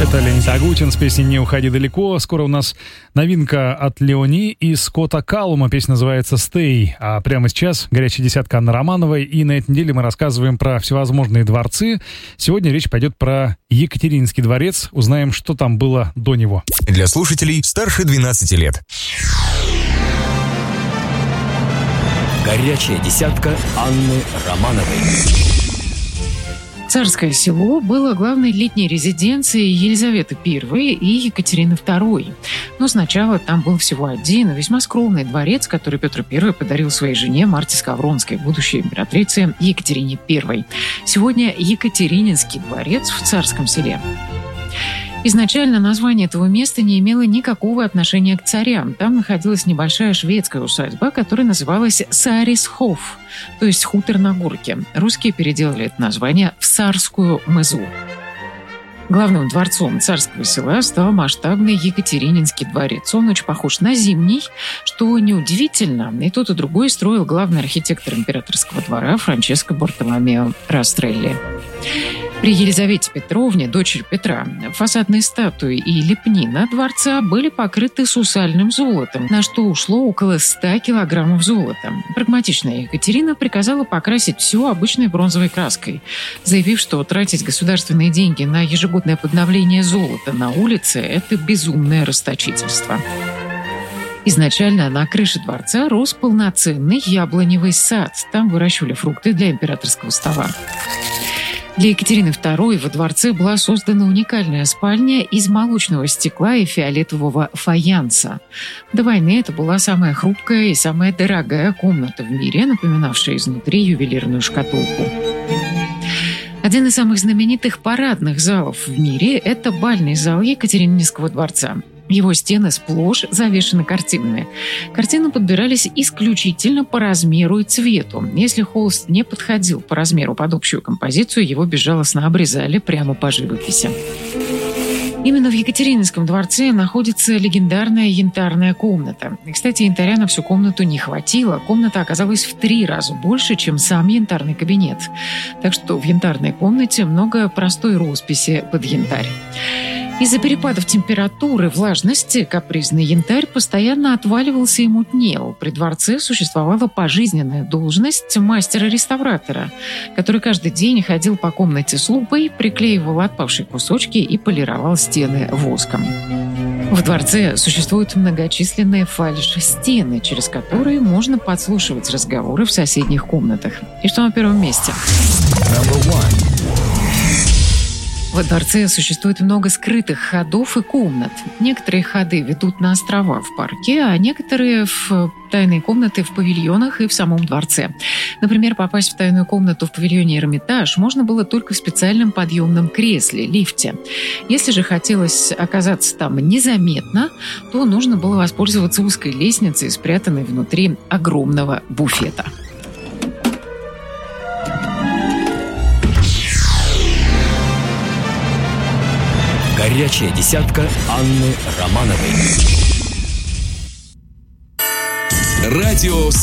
Это Леонид Агутин с песней «Не уходи далеко». Скоро у нас новинка от Леони и Скотта Каллума. Песня называется «Stay». А прямо сейчас горячая десятка Анны Романовой. И на этой неделе мы рассказываем про всевозможные дворцы. Сегодня речь пойдет про Екатерининский дворец. Узнаем, что там было до него. Для слушателей старше 12 лет. Горячая десятка Анны Романовой. Царское село было главной летней резиденцией Елизаветы I и Екатерины II. Но сначала там был всего один, весьма скромный дворец, который Петр I подарил своей жене Марте Скавронской, будущей императрице Екатерине I. Сегодня Екатерининский дворец в Царском селе. Изначально название этого места не имело никакого отношения к царям. Там находилась небольшая шведская усадьба, которая называлась Сарисхоф, то есть хутор на горке. Русские переделали это название в Сарскую мызу. Главным дворцом Царского села стал масштабный Екатерининский дворец. Он очень похож на Зимний, что неудивительно. И тот, и другой строил главный архитектор императорского двора Франческо Бартоломео Растрелли. При Елизавете Петровне, дочери Петра, фасадные статуи и лепнина дворца были покрыты сусальным золотом, на что ушло около 100 килограммов золота. Прагматичная Екатерина приказала покрасить все обычной бронзовой краской, заявив, что тратить государственные деньги на ежегодное подновление золота на улице – это безумное расточительство. Изначально на крыше дворца рос полноценный яблоневый сад. Там выращивали фрукты для императорского стола. Для Екатерины II во дворце была создана уникальная спальня из молочного стекла и фиолетового фаянса. До войны это была самая хрупкая и самая дорогая комната в мире, напоминавшая изнутри ювелирную шкатулку. Один из самых знаменитых парадных залов в мире – это бальный зал Екатерининского дворца. Его стены сплошь завешены картинами. Картины подбирались исключительно по размеру и цвету. Если холст не подходил по размеру под общую композицию, его безжалостно обрезали прямо по живописи. Именно в Екатерининском дворце находится легендарная янтарная комната. И, кстати, янтаря на всю комнату не хватило. Комната оказалась в 3 раза больше, чем сам янтарный кабинет. Так что в янтарной комнате много простой росписи под янтарь. Из-за перепадов температуры, влажности, капризный янтарь постоянно отваливался и мутнел. При дворце существовала пожизненная должность мастера-реставратора, который каждый день ходил по комнате с лупой, приклеивал отпавшие кусочки и полировал стены воском. В дворце существуют многочисленные фальш-стены, через которые можно подслушивать разговоры в соседних комнатах. И что на первом месте? Во дворце существует много скрытых ходов и комнат. Некоторые ходы ведут на острова в парке, а некоторые в тайные комнаты в павильонах и в самом дворце. Например, попасть в тайную комнату в павильоне «Эрмитаж» можно было только в специальном подъемном кресле, лифте. Если же хотелось оказаться там незаметно, то нужно было воспользоваться узкой лестницей, спрятанной внутри огромного буфета. Горячая десятка Анны Романовой. Радио